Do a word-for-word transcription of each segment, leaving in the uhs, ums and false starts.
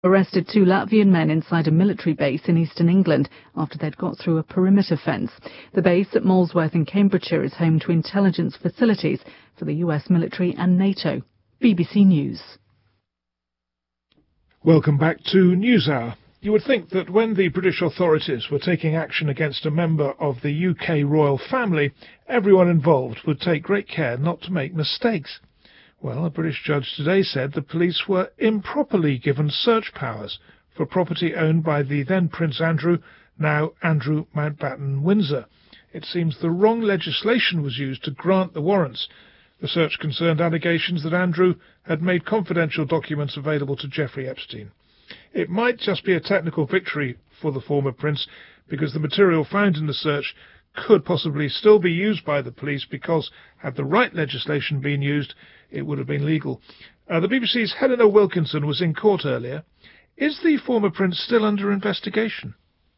Arrested two Latvian men inside a military base in eastern England after they'd got through a perimeter fence. The base at Molesworth in Cambridgeshire is home to intelligence facilities for the U S military and NATO. B B C News. Welcome back to NewsHour. You would think that when the British authorities were taking action against a member of the U K royal family, everyone involved would take great care not to make mistakes. Well, a British judge today said the police were improperly given search powers for property owned by the then Prince Andrew, now Andrew Mountbatten Windsor. It seems the wrong legislation was used to grant the warrants. The search concerned allegations that Andrew had made confidential documents available to Jeffrey Epstein. It might just be a technical victory for the former prince, because the material found in the search could possibly still be used by the police, because had the right legislation been used, it would have been legal. Uh, the B B C's Helena Wilkinson was in court earlier. Is the former prince still under investigation?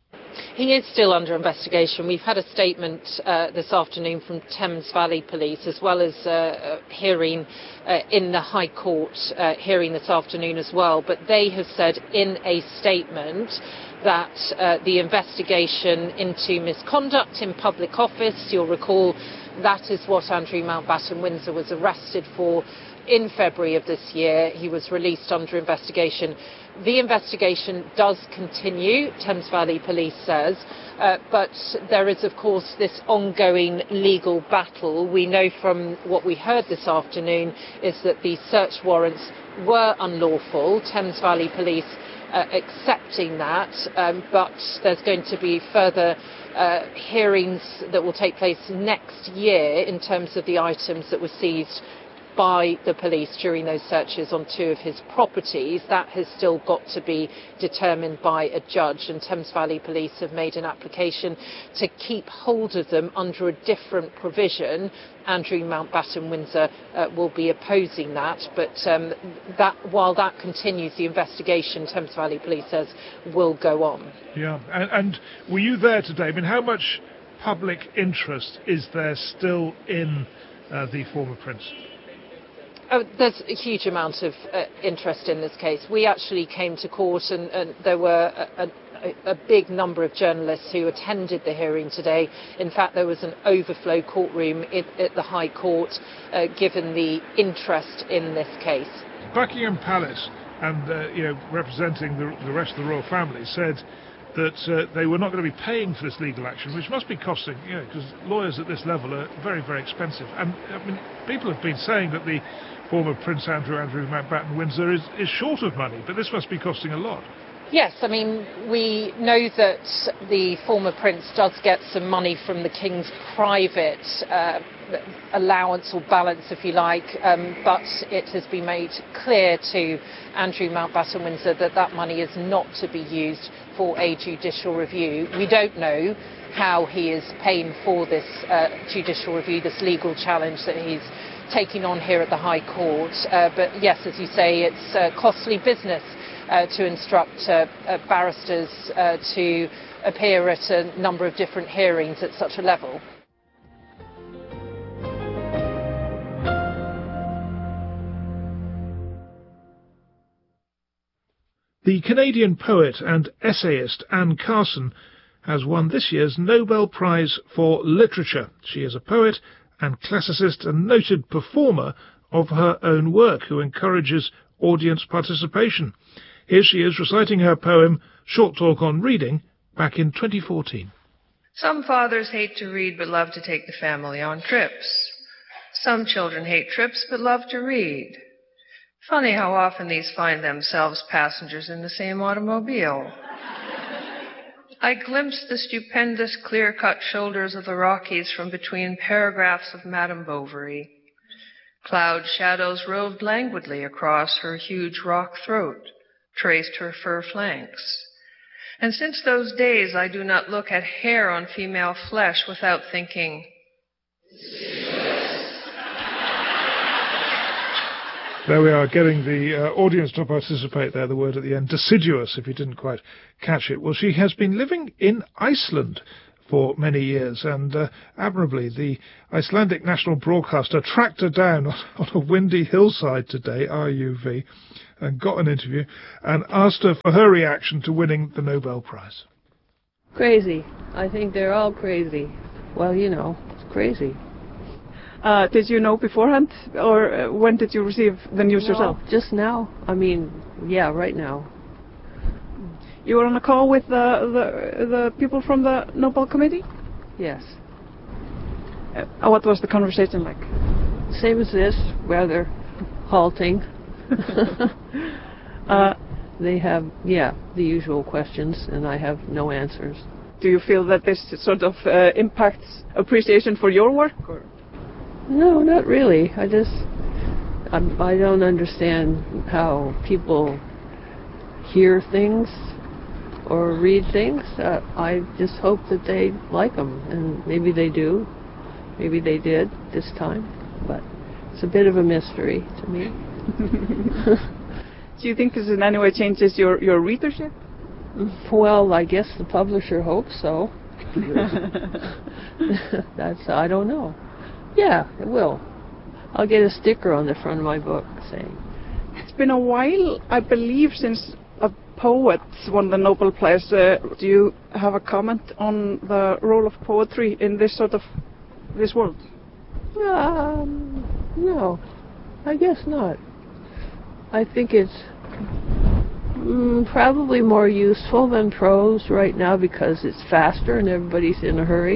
He is still under investigation. We've had a statement uh, this afternoon from Thames Valley Police, as well as uh, a hearing uh, in the High Court uh, hearing this afternoon as well. But they have said in a statement that uh, the investigation into misconduct in public office, you'll recall that is what Andrew Mountbatten Windsor was arrested for in February of this year. He was released under investigation. The investigation does continue, Thames Valley Police says, uh, but there is, of course, this ongoing legal battle. We know from what we heard this afternoon is that the search warrants were unlawful. Thames Valley Police uh, accepting that, um, but there's going to be further uh, hearings that will take place next year in terms of the items that were seized by the police during those searches on two of his properties. That has still got to be determined by a judge, and Thames Valley Police have made an application to keep hold of them under a different provision. Andrew Mountbatten Windsor uh, will be opposing that, but um, that, while that continues, the investigation, Thames Valley Police says, will go on. Yeah, and, and were you there today? I mean, how much public interest is there still in uh, the former prince? Oh, there's a huge amount of uh, interest in this case. We actually came to court and, and there were a, a, a big number of journalists who attended the hearing today. In fact, there was an overflow courtroom in, at the High Court, uh, given the interest in this case. Buckingham Palace, and uh, you know, representing the, the rest of the royal family, said that uh, they were not going to be paying for this legal action, which must be costing, you know, because lawyers at this level are very, very expensive. And I mean, people have been saying that the former Prince Andrew, Andrew Mountbatten Windsor, is, is short of money, but this must be costing a lot. Yes, I mean, we know that the former prince does get some money from the King's private uh, allowance or balance, if you like, um, but it has been made clear to Andrew Mountbatten Windsor that that money is not to be used for a judicial review. We don't know how he is paying for this uh, judicial review, this legal challenge that he's taking on here at the High Court. Uh, but yes, as you say, it's uh, costly business uh, to instruct uh, uh, barristers uh, to appear at a number of different hearings at such a level. The Canadian poet and essayist Anne Carson has won this year's Nobel Prize for Literature. She is a poet and classicist and noted performer of her own work who encourages audience participation. Here she is reciting her poem, Short Talk on Reading, back in twenty fourteen. Some fathers hate to read but love to take the family on trips. Some children hate trips but love to read. Funny how often these find themselves passengers in the same automobile. I glimpsed the stupendous clear-cut shoulders of the Rockies from between paragraphs of Madame Bovary. Cloud shadows roved languidly across her huge rock throat, traced her fur flanks. And since those days I do not look at hair on female flesh without thinking, There we are, getting the uh, audience to participate there, the word at the end, deciduous, if you didn't quite catch it. Well, she has been living in Iceland for many years, and uh, admirably, the Icelandic national broadcaster tracked her down on, on a windy hillside today, R U V, and got an interview, and asked her for her reaction to winning the Nobel Prize. Crazy. I think they're all crazy. Well, you know, it's crazy. Uh, did you know beforehand, or uh, when did you receive the news No, yourself? Just now. I mean, yeah, right now. You were on a call with the the, the people from the Nobel Committee? Yes. Uh, what was the conversation like? Same as this, rather halting. uh, they have, yeah, the usual questions, and I have no answers. Do you feel that this sort of uh, impacts appreciation for your work? Or? No, not really. I just, I'm, I don't understand how people hear things or read things. Uh, I just hope that they like them, and maybe they do. Maybe they did this time, but it's a bit of a mystery to me. Do you think this in any way changes your, your readership? Well, I guess the publisher hopes so. That's, I don't know. Yeah, it will. I'll get a sticker on the front of my book saying. It's been a while, I believe, since a poet won the Nobel Prize. Uh, do you have a comment on the role of poetry in this sort of, this world? Um, no, I guess not. I think it's mm, probably more useful than prose right now because it's faster and everybody's in a hurry.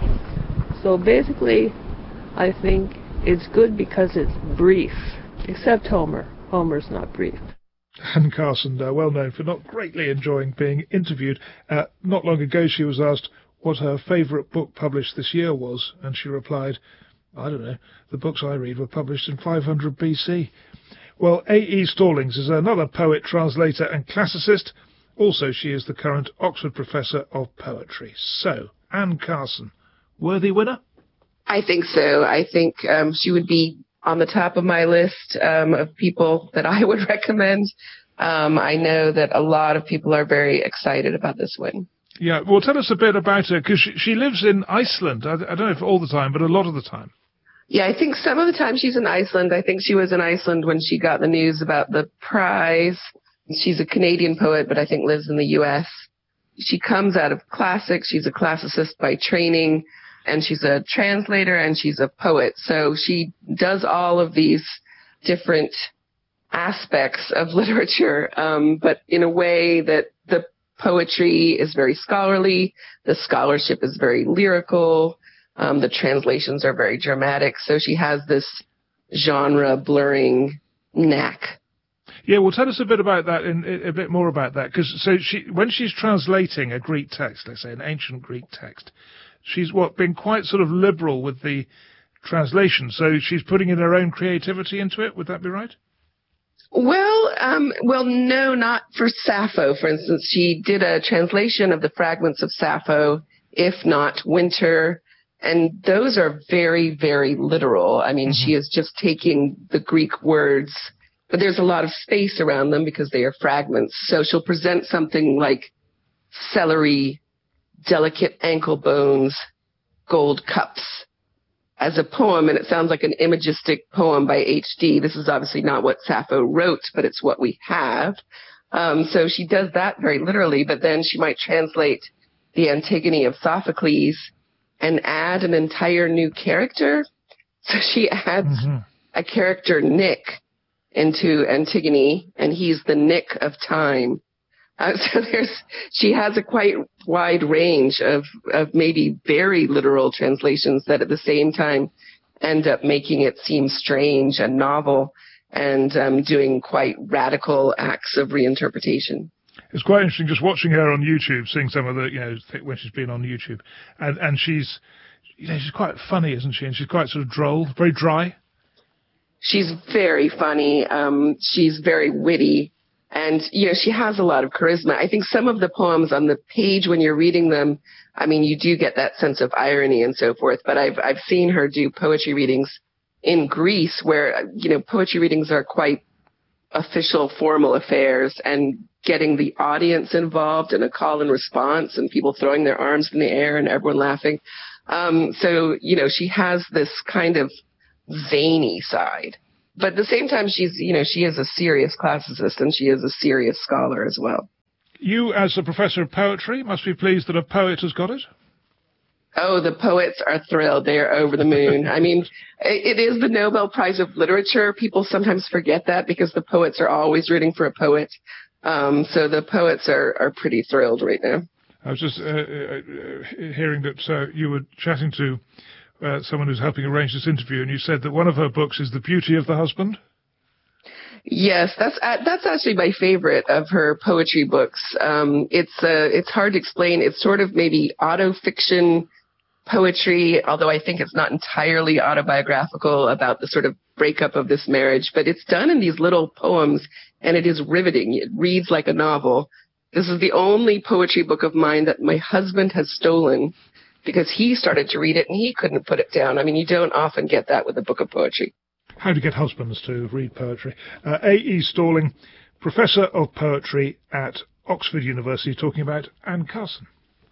So basically, I think it's good because it's brief, except Homer. Homer's not brief. Anne Carson, uh, well known for not greatly enjoying being interviewed. Uh, not long ago she was asked what her favourite book published this year was, and she replied, I don't know, the books I read were published in five hundred B C. Well, A E Stallings is another poet, translator and classicist. Also, she is the current Oxford Professor of Poetry. So, Anne Carson, worthy winner? I think so. I think um, she would be on the top of my list um, of people that I would recommend. Um, I know that a lot of people are very excited about this win. Yeah, well, tell us a bit about her, because she, she lives in Iceland. I, I don't know if all the time, but a lot of the time. Yeah, I think some of the time she's in Iceland. I think she was in Iceland when she got the news about the prize. She's a Canadian poet, but I think lives in the U S. She comes out of classics. She's a classicist by training, and she's a translator, and she's a poet. So she does all of these different aspects of literature, um, but in a way that the poetry is very scholarly, the scholarship is very lyrical, um, the translations are very dramatic. So she has this genre blurring knack. Yeah, well, tell us a bit about that, in, a bit more about that, because so she, when she's translating a Greek text, let's say an ancient Greek text, she's what been quite sort of liberal with the translation. So she's putting in her own creativity into it. Would that be right? Well, um, well, no, not for Sappho. For instance, she did a translation of the fragments of Sappho, If Not Winter, and those are very, very literal. I mean, mm-hmm. She is just taking the Greek words, but there's a lot of space around them because they are fragments. So she'll present something like celery, delicate ankle bones, gold cups as a poem, and it sounds like an imagistic poem by H D. This is obviously not what Sappho wrote, but it's what we have. Um, so she does that very literally, but then she might translate the Antigone of Sophocles and add an entire new character. So she adds mm-hmm. a character, Nick, into Antigone, and he's the Nick of time. Uh, so there's, she has a quite wide range of, of maybe very literal translations that at the same time end up making it seem strange and novel, and um, doing quite radical acts of reinterpretation. It's quite interesting just watching her on YouTube, seeing some of the, you know, when she's been on YouTube. And, and she's, you know, she's quite funny, isn't she? And she's quite sort of droll, very dry. She's very funny. Um, she's very witty. And, you know, she has a lot of charisma. I think some of the poems on the page when you're reading them, I mean, you do get that sense of irony and so forth. But I've, I've seen her do poetry readings in Greece where, you know, poetry readings are quite official, formal affairs. And getting the audience involved in a call and response and people throwing their arms in the air and everyone laughing. Um, so, you know, she has this kind of zany side. But at the same time, she's, you know, she is a serious classicist and she is a serious scholar as well. You, as a professor of poetry, must be pleased that a poet has got it? Oh, the poets are thrilled. They are over the moon. I mean, it is the Nobel Prize of Literature. People sometimes forget that because the poets are always rooting for a poet. Um, so the poets are, are pretty thrilled right now. I was just uh, uh, hearing that uh, you were chatting to uh, someone who's helping arrange this interview, and you said that one of her books is The Beauty of the Husband. Yes, that's uh, that's actually my favorite of her poetry books. Um, it's uh, it's hard to explain. It's sort of maybe autofiction poetry, although I think it's not entirely autobiographical about the sort of breakup of this marriage, but it's done in these little poems, and it is riveting. It reads like a novel. This is the only poetry book of mine that my husband has stolen because he started to read it and he couldn't put it down. I mean, you don't often get that with a book of poetry. How to get husbands to read poetry. Uh, A E Stalling, Professor of Poetry at Oxford University, talking about Anne Carson.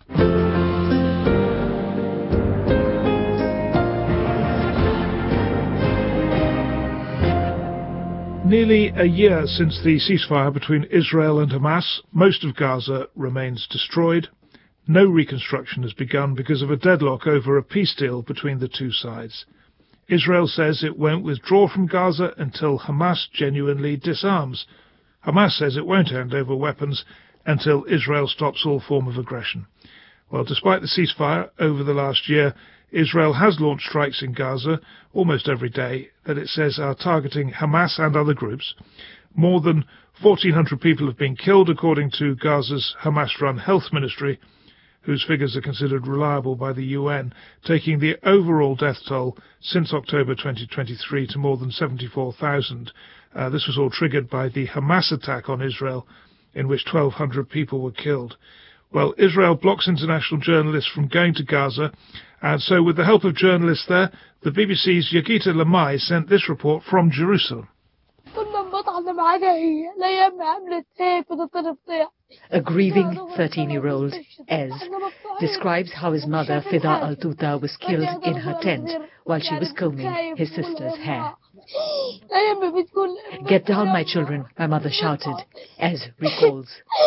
Nearly a year since the ceasefire between Israel and Hamas, most of Gaza remains destroyed. No reconstruction has begun because of a deadlock over a peace deal between the two sides. Israel says it won't withdraw from Gaza until Hamas genuinely disarms. Hamas says it won't hand over weapons until Israel stops all form of aggression. Well, despite the ceasefire over the last year, Israel has launched strikes in Gaza almost every day that it says are targeting Hamas and other groups. More than fourteen hundred people have been killed, according to Gaza's Hamas-run health ministry, whose figures are considered reliable by the U N, taking the overall death toll since October twenty twenty-three to more than seventy-four thousand. Uh, this was all triggered by the Hamas attack on Israel, in which twelve hundred people were killed. Well, Israel blocks international journalists from going to Gaza, and so with the help of journalists there, the B B C's Yagita Lamai sent this report from Jerusalem. A grieving thirteen-year-old, Ez, describes how his mother, Fida Al-Tuta, was killed in her tent while she was combing his sister's hair. "Get down, my children," my mother shouted, Ez recalls.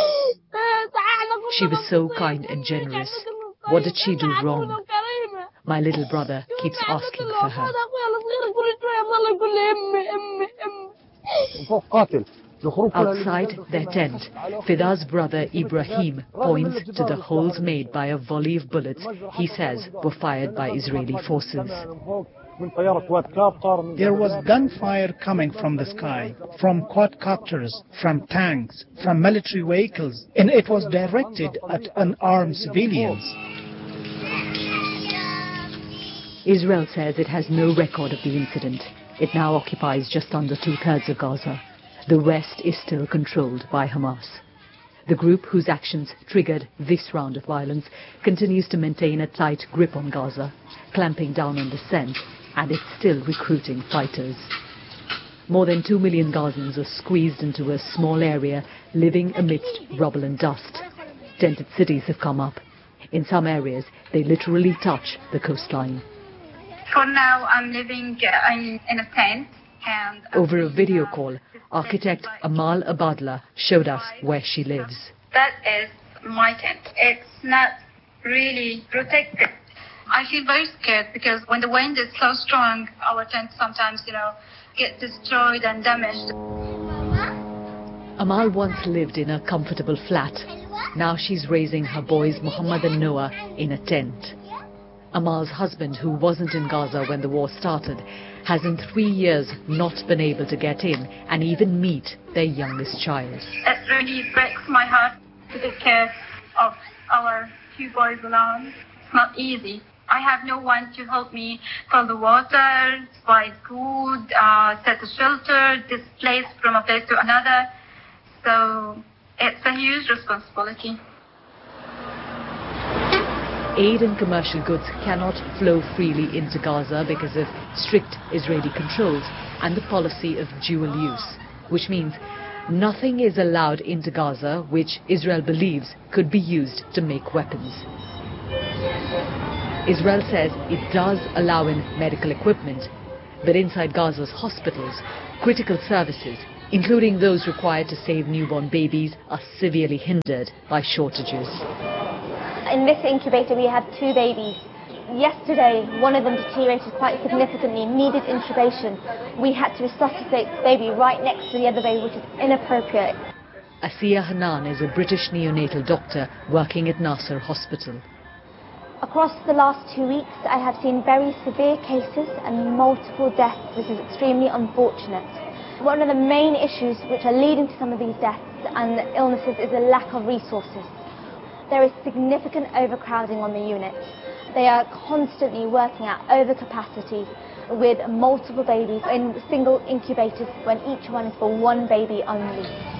"She was so kind and generous. What did she do wrong? My little brother keeps asking for her." Outside their tent, Fida's brother Ibrahim points to the holes made by a volley of bullets he says were fired by Israeli forces. There was gunfire coming from the sky, from quadcopters, from tanks, from military vehicles, and it was directed at unarmed civilians. Israel says it has no record of the incident. It now occupies just under two-thirds of Gaza. The rest is still controlled by Hamas. The group whose actions triggered this round of violence continues to maintain a tight grip on Gaza, clamping down on dissent, and it's still recruiting fighters. More than two million Gazans are squeezed into a small area, living amidst rubble and dust. Tented cities have come up. In some areas, they literally touch the coastline. For now, I'm living uh, in, in a tent. And over a video call, architect Amal Abadla showed us where she lives. That is my tent. It's not really protected. I feel very scared because when the wind is so strong, our tent sometimes, you know, get destroyed and damaged. Amal once lived in a comfortable flat. Now she's raising her boys Muhammad and Noah in a tent. Amal's husband, who wasn't in Gaza when the war started, has in three years not been able to get in and even meet their youngest child. It really breaks my heart to take care of our two boys alone. It's not easy. I have no one to help me fill the water, buy food, uh, set a shelter, displace from a place to another. So it's a huge responsibility. Aid and commercial goods cannot flow freely into Gaza because of strict Israeli controls and the policy of dual use, which means Nothing is allowed into Gaza which Israel believes could be used to make weapons. Israel says it does allow in medical equipment, but inside Gaza's hospitals, critical services, including those required to save newborn babies, are severely hindered by shortages. In this incubator we had two babies. Yesterday, one of them deteriorated quite significantly, needed intubation. We had to resuscitate the baby right next to the other baby, which is inappropriate. Asiya Hanan is a British neonatal doctor working at Nasser Hospital. Across the last two weeks, I have seen very severe cases and multiple deaths. This is extremely unfortunate. One of the main issues which are leading to some of these deaths and illnesses is a lack of resources. There is significant overcrowding on the units. They are constantly working at overcapacity with multiple babies in single incubators when each one is for one baby only.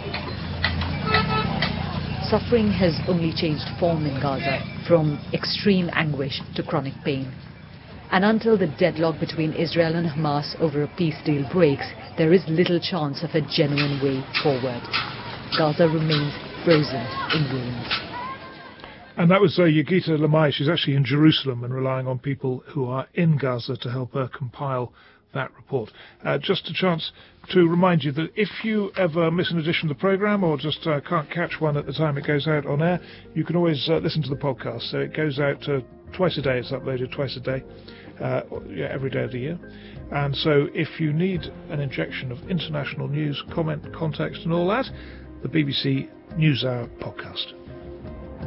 Suffering has only changed form in Gaza, from extreme anguish to chronic pain. And until the deadlock between Israel and Hamas over a peace deal breaks, there is little chance of a genuine way forward. Gaza remains frozen in ruins. And that was uh, Yogita Lamai. She's actually in Jerusalem and relying on people who are in Gaza to help her compile that report. Uh, just a chance to remind you that if you ever miss an edition of the programme or just uh, can't catch one at the time it goes out on air, you can always uh, listen to the podcast. So it goes out uh, twice a day. It's uploaded twice a day, uh, yeah, every day of the year. And so if you need an injection of international news, comment, context and all that, the B B C NewsHour podcast.